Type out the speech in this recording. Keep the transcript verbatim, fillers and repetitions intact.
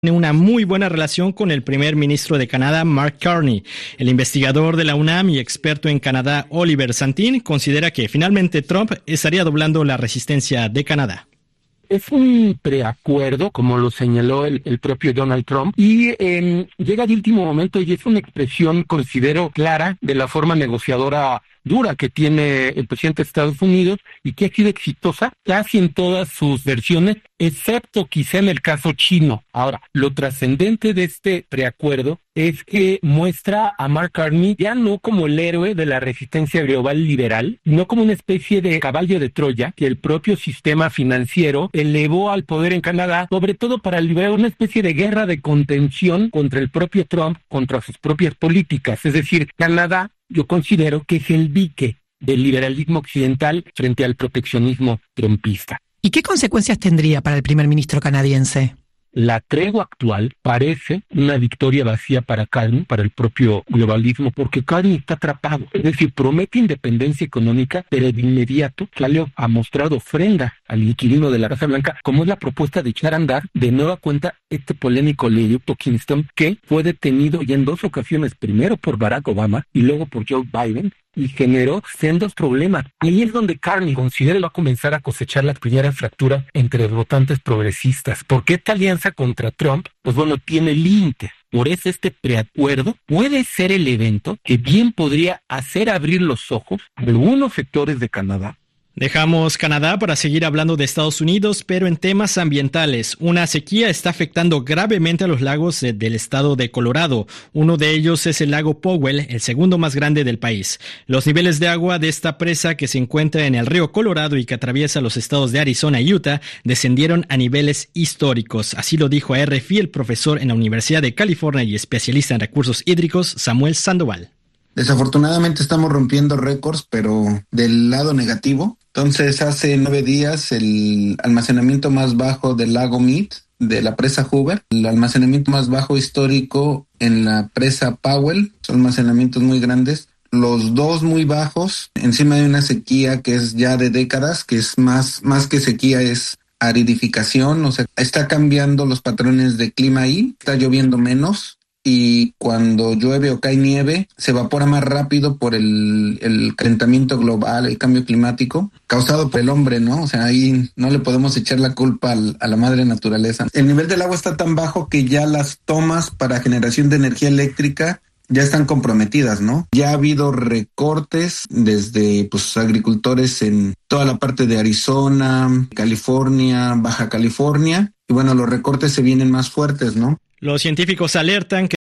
Tiene una muy buena relación con el primer ministro de Canadá, Mark Carney. El investigador de la UNAM y experto en Canadá, Oliver Santín, considera que finalmente Trump estaría doblando la resistencia de Canadá. Es un preacuerdo, como lo señaló el, el propio Donald Trump, y eh, llega de último momento y es una expresión, considero, clara de la forma negociadora dura que tiene el presidente de Estados Unidos y que ha sido exitosa casi en todas sus versiones, excepto quizá en el caso chino. Ahora, lo trascendente de este preacuerdo es que muestra a Mark Carney ya no como el héroe de la resistencia global liberal, sino como una especie de caballo de Troya que el propio sistema financiero elevó al poder en Canadá, sobre todo para liberar una especie de guerra de contención contra el propio Trump, contra sus propias políticas. Es decir, Canadá, yo considero que es el dique del liberalismo occidental frente al proteccionismo trumpista. ¿Y qué consecuencias tendría para el primer ministro canadiense? La tregua actual parece una victoria vacía para Carney, para el propio globalismo, porque Carney está atrapado. Es decir, promete independencia económica, pero de inmediato salió a mostrar ofrenda al inquilino de la Casa Blanca, como es la propuesta de echar a andar de nueva cuenta este polémico oleoducto Keystone, que fue detenido ya en dos ocasiones, primero por Barack Obama y luego por Joe Biden, y generó sendos problemas. Ahí es donde Carney considera que va a comenzar a cosechar la primera fractura entre los votantes progresistas, porque esta alianza contra Trump, pues bueno, tiene límites. Por eso este preacuerdo puede ser el evento que bien podría hacer abrir los ojos a algunos sectores de Canadá. Dejamos Canadá para seguir hablando de Estados Unidos, pero en temas ambientales. Una sequía está afectando gravemente a los lagos de, del estado de Colorado. Uno de ellos es el lago Powell, el segundo más grande del país. Los niveles de agua de esta presa, que se encuentra en el río Colorado y que atraviesa los estados de Arizona y Utah, descendieron a niveles históricos. Así lo dijo a R F I el profesor en la Universidad de California y especialista en recursos hídricos, Samuel Sandoval. Desafortunadamente estamos rompiendo récords, pero del lado negativo. Entonces, hace nueve días el almacenamiento más bajo del lago Mead, de la presa Hoover, el almacenamiento más bajo histórico en la presa Powell, son almacenamientos muy grandes. Los dos muy bajos, encima de una sequía que es ya de décadas, que es más, más que sequía, es aridificación, o sea, está cambiando los patrones de clima ahí, está lloviendo menos. Y cuando llueve o cae nieve, se evapora más rápido por el, el calentamiento global, el cambio climático, causado por el hombre, ¿no? O sea, ahí no le podemos echar la culpa al, a la madre naturaleza. El nivel del agua está tan bajo que ya las tomas para generación de energía eléctrica ya están comprometidas, ¿no? Ya ha habido recortes desde pues agricultores en toda la parte de Arizona, California, Baja California, y bueno, los recortes se vienen más fuertes, ¿no? Los científicos alertan que